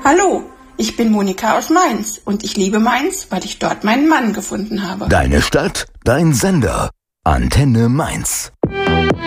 Hallo, ich bin Monika aus Mainz und ich liebe Mainz, weil ich dort meinen Mann gefunden habe. Deine Stadt, dein Sender. Antenne Mainz.